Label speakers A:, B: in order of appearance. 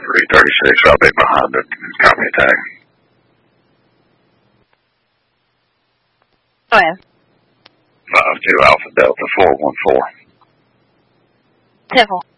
A: 336, I'll be behind it. Copy tag.
B: Go ahead.
A: 52 Alpha Delta 414.
B: 10-4.